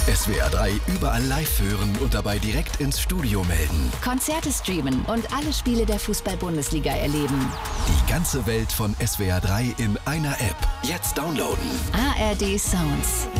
SWR 3 überall live hören und dabei direkt ins Studio melden. Konzerte streamen und alle Spiele der Fußball-Bundesliga erleben. Die ganze Welt von SWR 3 in einer App. Jetzt downloaden. ARD Sounds.